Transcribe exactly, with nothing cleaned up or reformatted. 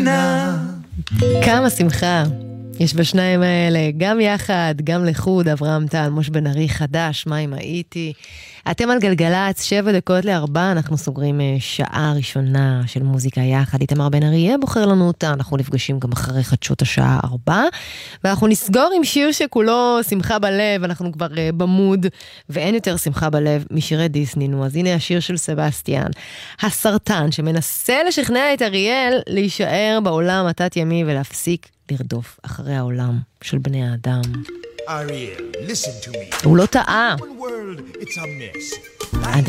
כמה שמחה יש בשניים האלה, גם יחד, גם לחוד, אברהם טל, מוש בן ארי חדש, מה אם הייתי. אתם על גלגלץ, שבע דקות לארבע, אנחנו סוגרים שעה ראשונה של מוזיקה יחד. איתמר בן אריה בוחר לנו אותה, אנחנו נפגשים גם אחרי חדשות השעה ארבע, ואנחנו נסגור עם שיר שכולו שמחה בלב, אנחנו כבר במוד, ואין יותר שמחה בלב משירי דיסני. נו, אז הנה השיר של סבסטיאן, הסרטן, שמנסה לשכנע את אריאל להישאר בעולם התת ימי ולהפסיק לרדוף אחרי העולם של בני האדם. Ariel, listen to me. הוא לא טעה. One world, it's a mess. עד